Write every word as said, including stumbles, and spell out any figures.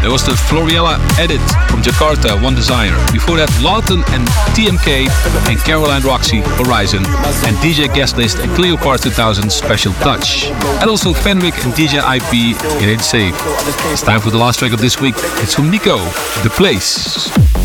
There was the Floriella edit from Jakarta, One Desire. Before that, Lawton and T M K and Caroline Roxy, Horizon, and D J Guest List and Cleopatra two thousand, Special Touch. And also Fenwick and D J I P, It Ain't Safe. It's time for the last track of this week. It's from Nico, The Place.